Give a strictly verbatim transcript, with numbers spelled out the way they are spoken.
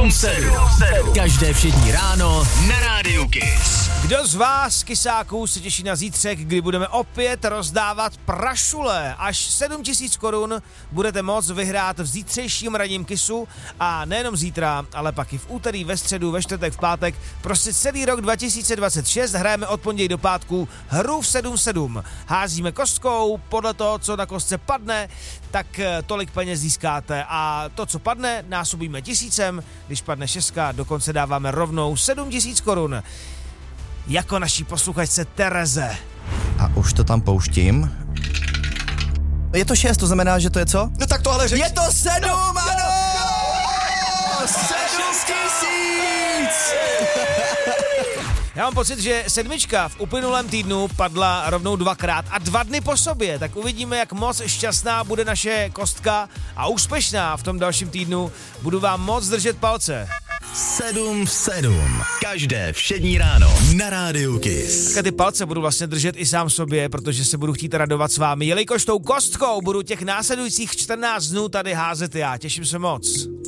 sedm sedm. Každé všední ráno na Rádiu Kiss. Kdo z vás, kysáků, se těší na zítřek, kdy budeme opět rozdávat prašule? Až sedm tisíc korun budete moct vyhrát v zítřejším ranním Kissu a nejenom zítra, ale pak i v úterý, ve středu, ve čtvrtek, v pátek. Prostě celý rok dva tisíce dvacet šest hrajeme od pondělí do pátku hru v sedm sedm. Házíme kostkou, podle toho, co na kostce padne, tak tolik peněz získáte a to, co padne, násobíme tisícem, když padne šestka, dokonce dáváme rovnou sedm tisíc korun. Jako naší posluchačce Tereze. A už to tam pouštím. Je to šest, to znamená, že to je co? No tak to ale řekni. Je to sedm, no, ano! Sedm tisíc! Já mám pocit, že sedmička v uplynulém týdnu padla rovnou dvakrát a dva dny po sobě, tak uvidíme, jak moc šťastná bude naše kostka a úspěšná v tom dalším týdnu. Budu vám moc držet palce. sedm sedm. Každé všední ráno na Rádiu Kiss. Také ty palce budu vlastně držet i sám sobě, protože se budu chtít radovat s vámi. Jelikož tou kostkou budu těch následujících čtrnáct dnů tady házet já. Těším se moc.